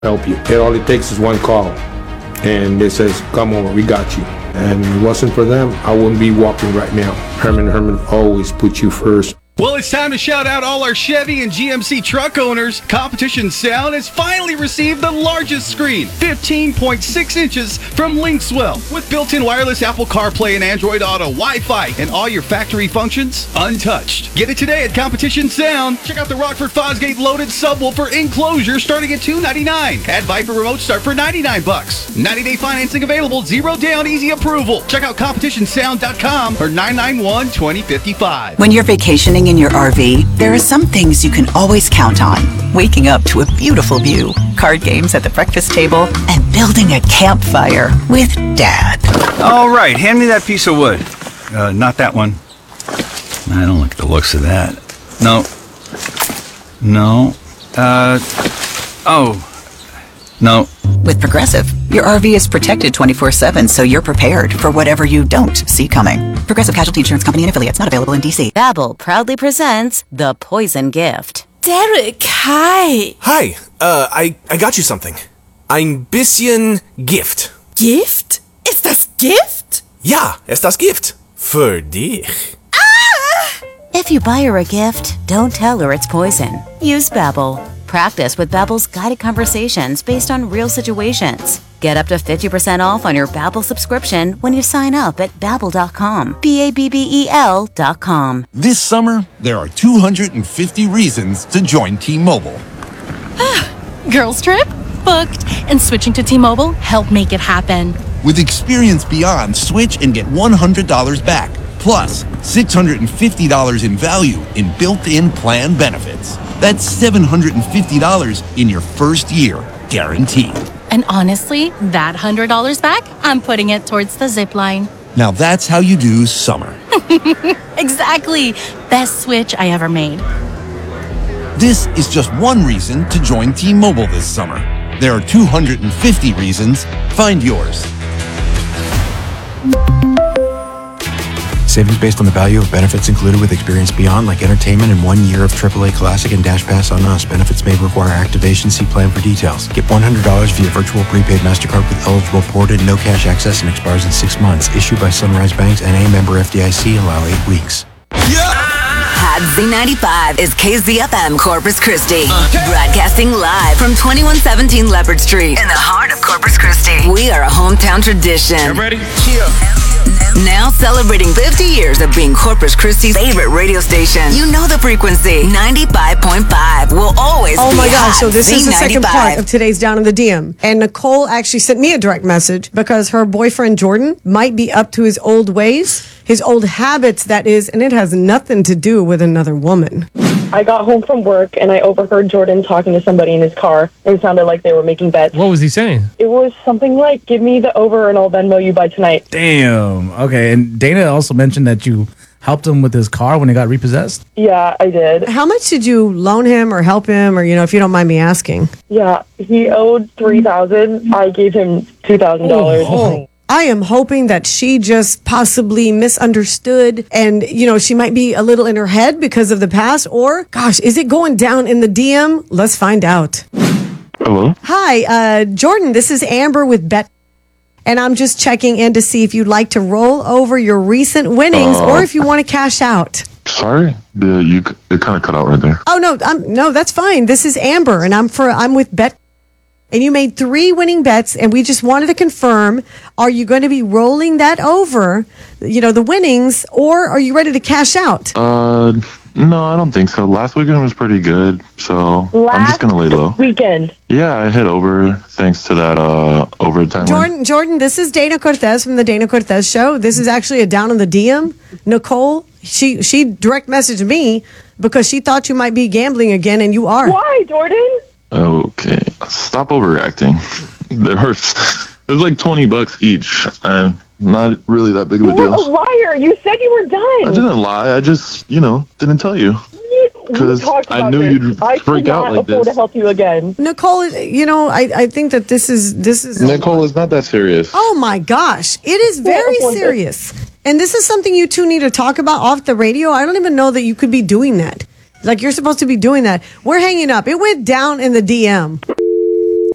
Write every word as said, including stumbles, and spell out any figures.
help you. And all it takes is one call. And it says, come over, we got you. And if it wasn't for them, I wouldn't be walking right now. Herman Herman always puts you first. Well, it's time to shout out all our Chevy and G M C truck owners. Competition Sound has finally received the largest screen, fifteen point six inches from Lynxwell, with built-in wireless Apple CarPlay and Android Auto, Wi-Fi, and all your factory functions untouched. Get it today at Competition Sound. Check out the Rockford Fosgate loaded subwoofer enclosure starting at two ninety-nine. Add Viper remote start for ninety-nine bucks. ninety day financing available, zero down, easy approval. Check out competition sound dot com or nine nine one, two zero five five. When you're vacationing in your R V, there are some things you can always count on. Waking up to a beautiful view, card games at the breakfast table, and building a campfire with Dad. All right, hand me that piece of wood. Uh, not that one. I don't like the looks of that. No. No. Uh, oh. No. With Progressive, your R V is protected twenty-four seven, so you're prepared for whatever you don't see coming. Progressive Casualty Insurance Company and affiliates, not available in D C. Babbel proudly presents The Poison Gift. Derek, hi. Hi, uh, I, I got you something. Ein bisschen Gift. Gift? Ist das Gift? Ja, ist das Gift. Für dich. Ah! If you buy her a gift, don't tell her it's poison. Use Babbel. Practice with Babbel's guided conversations based on real situations. Get up to fifty percent off on your Babbel subscription when you sign up at babbel dot com. B A B B E L dot com. This summer, there are two hundred fifty reasons to join T-Mobile. Girls trip? Booked. And switching to T-Mobile helped make it happen. With Experience Beyond, switch and get one hundred dollars back. Plus, six hundred fifty dollars in value in built-in plan benefits. That's seven hundred fifty dollars in your first year, guaranteed. And honestly, that one hundred dollars back, I'm putting it towards the zip line. Now that's how you do summer. Exactly. Best switch I ever made. This is just one reason to join T-Mobile this summer. There are two hundred fifty reasons. Find yours. Savings based on the value of benefits included with Experience Beyond, like entertainment and one year of triple A Classic and Dash Pass on us. Benefits may require activation. See plan for details. Get one hundred dollars via virtual prepaid MasterCard with eligible ported, no cash access, and expires in six months. Issued by Sunrise Banks, N A, member F D I C. Allow eight weeks. Hot Z ninety-five is K Z F M Corpus Christi. Broadcasting live from twenty-one seventeen Leopard Street in the heart of Corpus Christi. We are a hometown tradition. You ready? Now celebrating fifty years of being Corpus Christi's favorite radio station. You know the frequency. ninety-five point five will always oh be my gosh, hot. so this is the second Z ninety-five. part of today's Down in the D M. And Nicole actually sent me a direct message because her boyfriend Jordan might be up to his old ways, his old habits, that is, and it has nothing to do with another woman. I got home from work and I overheard Jordan talking to somebody in his car. It sounded like they were making bets. What was he saying? It was something like, give me the over and I'll Venmo you by tonight. Damn. Okay, and Dana also mentioned that you helped him with his car when it got repossessed? Yeah, I did. How much did you loan him or help him, or, you know, if you don't mind me asking? Yeah, he owed three thousand dollars. I gave him two thousand dollars. Oh. I am hoping that she just possibly misunderstood and, you know, she might be a little in her head because of the past. Or, gosh, is it going down in the D M? Let's find out. Hello? Hi, uh, Jordan, this is Amber with Bet. And I'm just checking in to see if you'd like to roll over your recent winnings Uh, or if you want to cash out. Sorry, the, you it kind of cut out right there. Oh, no, I'm, no, that's fine. This is Amber, and I'm for I'm with Bet. And you made three winning bets, and we just wanted to confirm, are you going to be rolling that over, you know, the winnings, or are you ready to cash out? Uh, no, I don't think so. Last weekend was pretty good, so Last I'm just going to lay low. weekend. Yeah, I hit over thanks to that uh, overtime win. Jordan, Jordan, this is Dana Cortez from the Dana Cortez Show. This is actually a Down in the D M. Nicole, she, she direct messaged me because she thought you might be gambling again, and you are. Why, Jordan? Okay, stop overreacting. There was, it was like twenty bucks each, and not really that big of a You're deal. a liar. You said you were done. I didn't lie. I just, you know, didn't tell you. Because I knew this. you'd I freak cannot out like afford this. to help you again. Nicole, you know, I, I think that this is this is Nicole, it's not that serious. Oh my gosh, it is very serious. And this is something you two need to talk about off the radio. I don't even know that you could be doing that. Like, you're supposed to be doing that. We're hanging up. It went down in the D M.